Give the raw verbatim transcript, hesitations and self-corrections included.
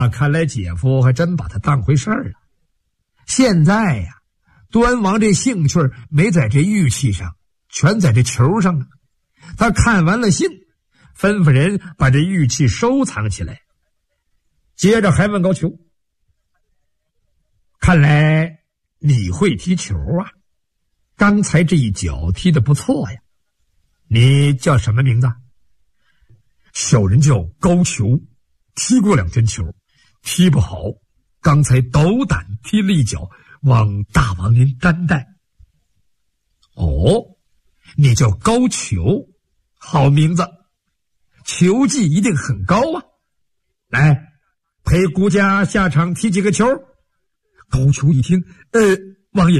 啊，看来姐夫还真把他当回事儿了。现在呀，端王这兴趣没在这玉器上，全在这球上呢。他看完了信，吩咐人把这玉器收藏起来，接着还问高俅：“看来你会踢球啊？刚才这一脚踢得不错呀。你叫什么名字？”“小人叫高俅，踢过两天球，踢不好，刚才斗胆踢了一脚，望大王您担待。”“哦，你叫高俅，好名字，球技一定很高啊。来，陪孤家下场踢几个球。”高俅一听，呃，王爷